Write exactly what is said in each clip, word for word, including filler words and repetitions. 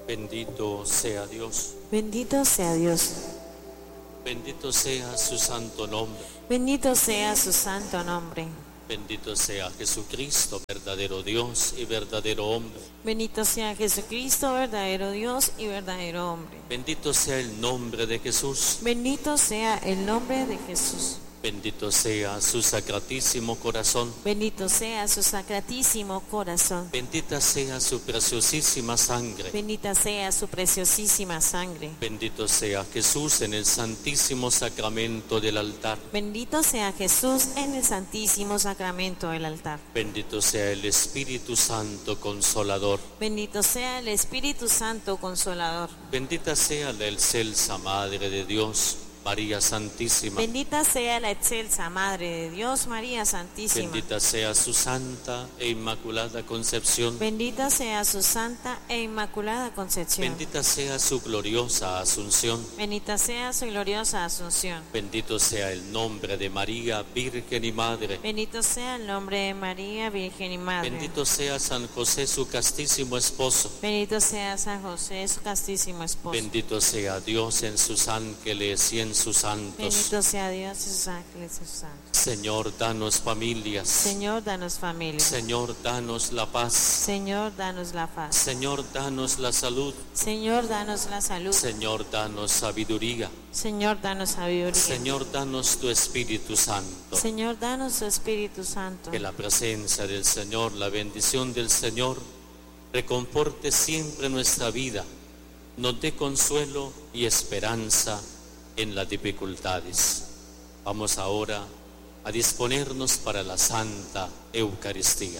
Bendito sea Dios. Bendito sea Dios. Bendito sea su santo nombre. Bendito sea su santo nombre. Bendito sea Jesucristo, verdadero Dios y verdadero hombre. Bendito sea Jesucristo, verdadero Dios y verdadero hombre. Bendito sea el nombre de Jesús. Bendito sea el nombre de Jesús. Bendito sea su sacratísimo corazón. Bendito sea su sacratísimo corazón. Bendita sea su preciosísima sangre. Bendita sea su preciosísima sangre. Bendito sea Jesús en el santísimo sacramento del altar. Bendito sea Jesús en el santísimo sacramento del altar. Bendito sea el Espíritu Santo Consolador. Bendito sea el Espíritu Santo Consolador. Bendita sea la excelsa Madre de Dios, María Santísima. Bendita sea la excelsa Madre de Dios, María Santísima. Bendita sea su santa e inmaculada concepción. Bendita sea su santa e inmaculada concepción. Bendita sea su gloriosa asunción. Bendita sea su gloriosa asunción. Bendito sea el nombre de María, Virgen y Madre. Bendito sea el nombre de María, Virgen y Madre. Bendito sea San José, su castísimo esposo. Bendito sea San José, su castísimo esposo. Bendito sea Dios en sus ángeles y en sus santos. Bendito sea Dios y sus ángeles y sus santos. Señor, danos familias. Señor, danos familia. Señor, danos la paz. Señor, danos la paz. Señor, danos la salud. Señor, danos la salud. Señor, danos sabiduría. Señor, danos sabiduría. Señor, danos tu Espíritu Santo. Señor, danos tu Espíritu Santo. Que la presencia del Señor, la bendición del Señor, reconforte siempre nuestra vida, nos dé consuelo y esperanza en las dificultades. Vamos ahora a disponernos para la Santa Eucaristía.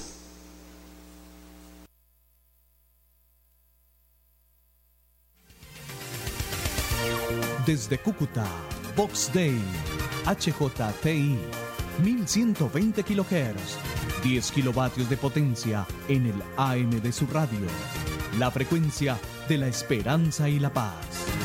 Desde Cúcuta, Vox Day, H J T I, mil ciento veinte kilohertz, diez kilovatios de potencia en el A M de su radio. La frecuencia de la esperanza y la paz.